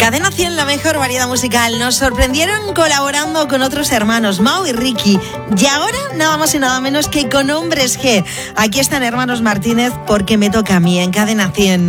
Cadena 100, la mejor variedad musical. Nos sorprendieron colaborando con otros hermanos, Mau y Ricky. Y ahora nada más y nada menos que con Hombres G. Aquí están Hermanos Martínez, porque me toca a mí en Cadena 100.